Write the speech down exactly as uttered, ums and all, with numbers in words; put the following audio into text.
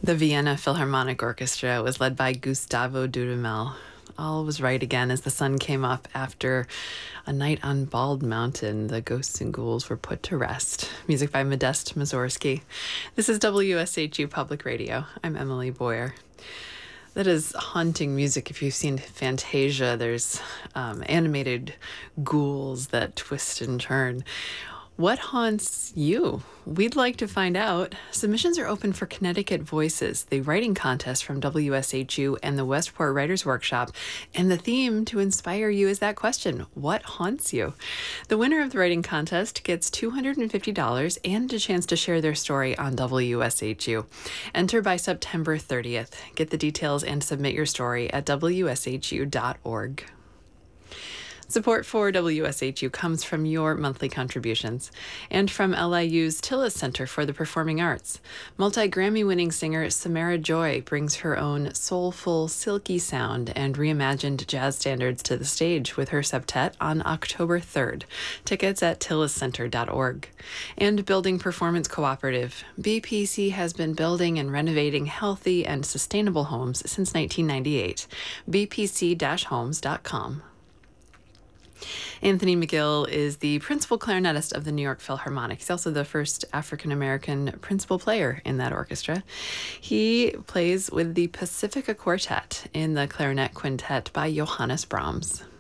The Vienna Philharmonic Orchestra was led by Gustavo Dudamel. All was right again as the sun came up after a night on Bald Mountain. The ghosts and ghouls were put to rest. Music by Modest Mussorgsky. This is W S H U Public Radio. I'm Emily Boyer. That is haunting music. If you've seen Fantasia, there's um, animated ghouls that twist and turn. What haunts you? We'd like to find out. Submissions are open for Connecticut Voices, the writing contest from W S H U and the Westport Writers Workshop. And the theme to inspire you is that question, what haunts you? The winner of the writing contest gets two hundred fifty dollars and a chance to share their story on W S H U. Enter by September thirtieth. Get the details and submit your story at W S H U dot org. Support for W S H U comes from your monthly contributions and from L I U's Tillis Center for the Performing Arts. Multi-Grammy-winning singer Samara Joy brings her own soulful, silky sound and reimagined jazz standards to the stage with her septet on October third. Tickets at tillis center dot org. And Building Performance Cooperative. B P C has been building and renovating healthy and sustainable homes since nineteen ninety-eight. b p c dash homes dot com. Anthony McGill is the principal clarinetist of the New York Philharmonic. He's also the first African-American principal player in that orchestra. He plays with the Pacifica Quartet in the clarinet quintet by Johannes Brahms.